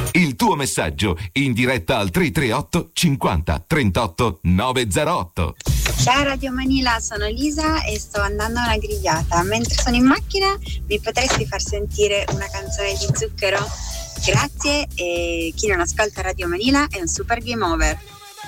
Il tuo messaggio in diretta al 338 50 38 908. Ciao Radio Manila, sono Lisa e sto andando a una grigliata. Mentre sono in macchina mi potresti far sentire una canzone di Zucchero? Grazie, e chi non ascolta Radio Manila è un super game over.